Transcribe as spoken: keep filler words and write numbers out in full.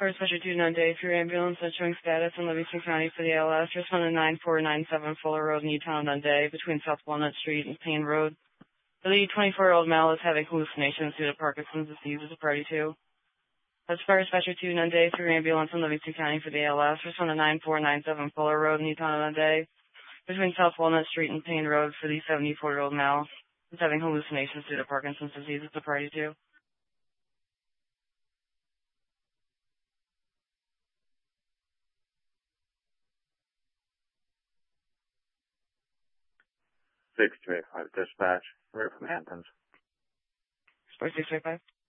First Special two nine day through ambulance not showing status in Livingston County for the L S. Responded nine four nine seven Fuller Road, Newtown, Dundee, between South Walnut Street and Payne Road. The twenty-four-year-old male is having hallucinations due to Parkinson's disease as a party to. That's First Special two nine day through ambulance in Livingston County for the L S. Responded nine four nine seven Fuller Road, Newtown, Dundee, between South Walnut Street and Payne Road for the seventy-four-year-old male is having hallucinations due to Parkinson's disease as a party to. six two eight five dispatch, right from Hamptons. Six two eight five.